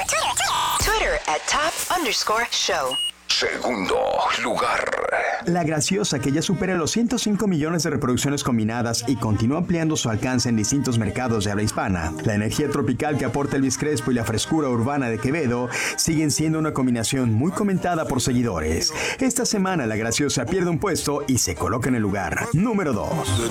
Twitter @top_show. Segundo lugar. La Graciosa, que ya supera los 105 millones de reproducciones combinadas y continúa ampliando su alcance en distintos mercados de habla hispana. La energía tropical que aporta Elvis Crespo y la frescura urbana de Quevedo siguen siendo una combinación muy comentada por seguidores. Esta semana La Graciosa pierde un puesto y se coloca en el lugar número 2.